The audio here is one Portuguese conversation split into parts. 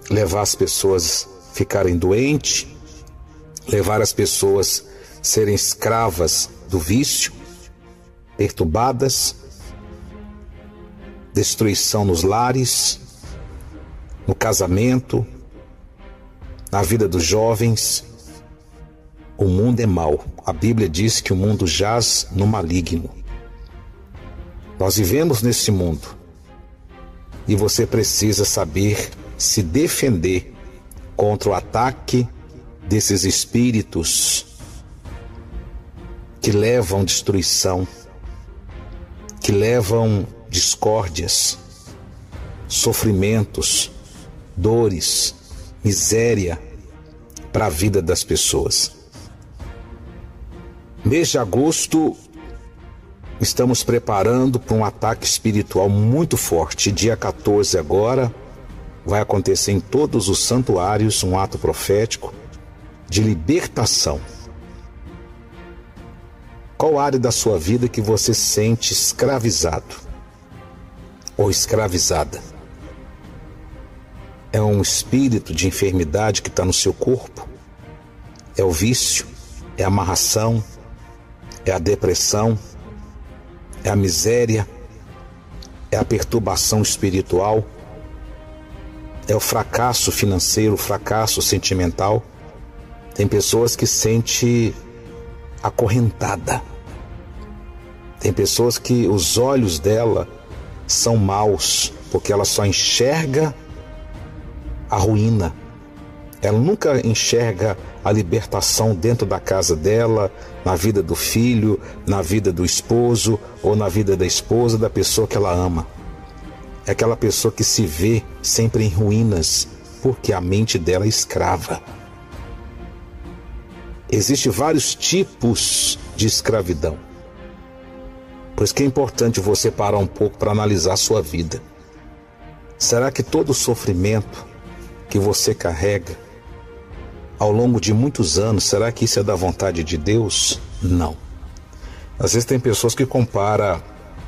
levar as pessoas a ficarem doentes, levar as pessoas a serem escravas do vício, perturbadas, destruição nos lares, no casamento, na vida dos jovens. O mundo é mau. A Bíblia diz que o mundo jaz no maligno. Nós vivemos nesse mundo e você precisa saber se defender contra o ataque desses espíritos que levam destruição, que levam discórdias, sofrimentos, dores, miséria para a vida das pessoas. Mês de agosto, estamos preparando para um ataque espiritual muito forte. Dia 14 agora, vai acontecer em todos os santuários um ato profético de libertação. Qual área da sua vida que você se sente escravizado ou escravizada? É um espírito de enfermidade que está no seu corpo? É o vício? É a amarração? É a depressão? É a miséria? É a perturbação espiritual? É o fracasso financeiro, o fracasso sentimental? Tem pessoas que sentem acorrentada. Tem pessoas que os olhos dela são maus, porque ela só enxerga a ruína. Ela nunca enxerga a libertação dentro da casa dela, na vida do filho, na vida do esposo ou na vida da esposa, da pessoa que ela ama. É aquela pessoa que se vê sempre em ruínas, porque a mente dela é escrava. Existem vários tipos de escravidão. Por isso que é importante você parar um pouco para analisar a sua vida. Será que todo o sofrimento que você carrega ao longo de muitos anos, será que isso é da vontade de Deus? Não. Às vezes tem pessoas que comparam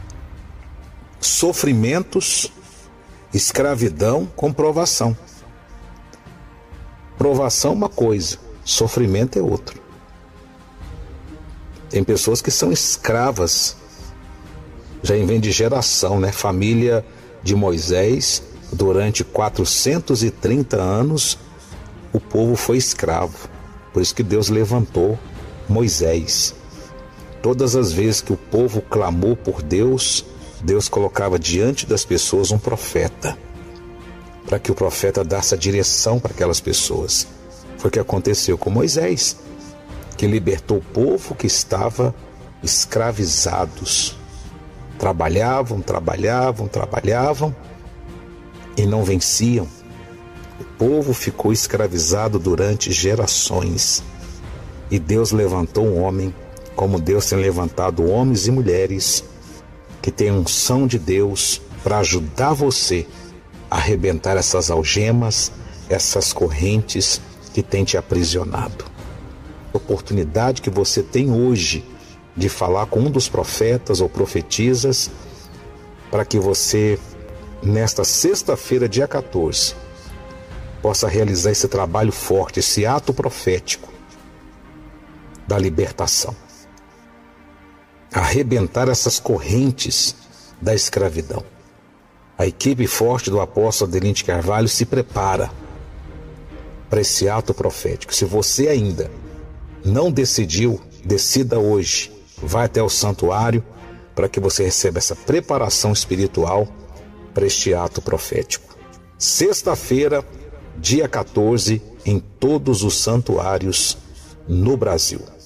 sofrimentos, escravidão com provação. Provação é uma coisa, sofrimento é outro. Tem pessoas que são escravas, já vem de geração, né? Família de Moisés, durante 430 anos, o povo foi escravo. Por isso que Deus levantou Moisés. Todas as vezes que o povo clamou por Deus, Deus colocava diante das pessoas um profeta, para que o profeta desse a direção para aquelas pessoas. Foi o que aconteceu com Moisés, que libertou o povo que estava escravizados. Trabalhavam e não venciam. O povo ficou escravizado durante gerações. E Deus levantou um homem, como Deus tem levantado homens e mulheres que têm unção de Deus para ajudar você a arrebentar essas algemas, essas correntes que têm te aprisionado. A oportunidade que você tem hoje de falar com um dos profetas ou profetisas, para que você, nesta sexta-feira, dia 14, possa realizar esse trabalho forte, esse ato profético da libertação. Arrebentar essas correntes da escravidão. A equipe forte do apóstolo Adelino de Carvalho se prepara para esse ato profético. Se você ainda não decidiu, decida hoje. Vai até o santuário para que você receba essa preparação espiritual para este ato profético. Sexta-feira, dia 14, em todos os santuários no Brasil.